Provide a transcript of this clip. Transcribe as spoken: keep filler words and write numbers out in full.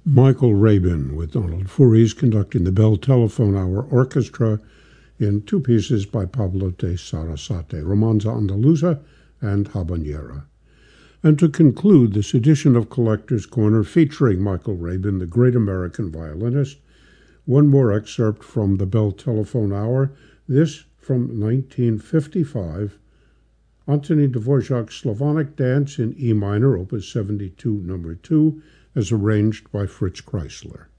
Michael Rabin with Donald Furies conducting the Bell Telephone Hour Orchestra in two pieces by Pablo de Sarasate, Romanza Andaluza and Habanera. And to conclude this edition of Collector's Corner featuring Michael Rabin, the great American violinist, one more excerpt from the Bell Telephone Hour, this from nineteen fifty-five, Antonin Dvorak's Slavonic Dance in E minor, opus seventy-two, number two, as arranged by Fritz Kreisler.